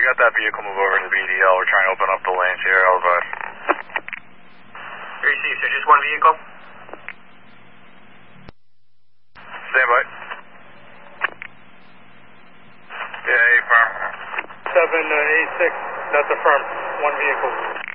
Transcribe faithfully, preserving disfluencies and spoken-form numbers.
got that vehicle move over to B D L. We're trying to open up the lanes here. I'll advise. Received, so just one vehicle? Stand by. Yeah, A firm. seven, uh, A six, that's affirmed. One vehicle.